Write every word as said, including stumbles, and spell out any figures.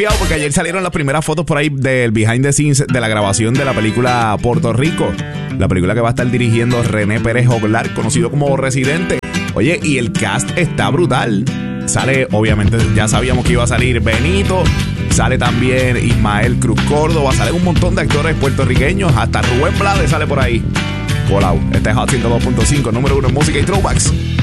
Porque ayer salieron las primeras fotos por ahí del behind the scenes de la grabación de la película Puerto Rico. La película que va a estar dirigiendo René Pérez Oglar, conocido como Residente. Oye, y el cast está brutal. Sale, obviamente, ya sabíamos que iba a salir Benito. Sale también Ismael Cruz Córdoba. Sale un montón de actores puertorriqueños. Hasta Rubén Blades sale por ahí. Wow, este es Hot ciento dos punto cinco, número uno en música y throwbacks.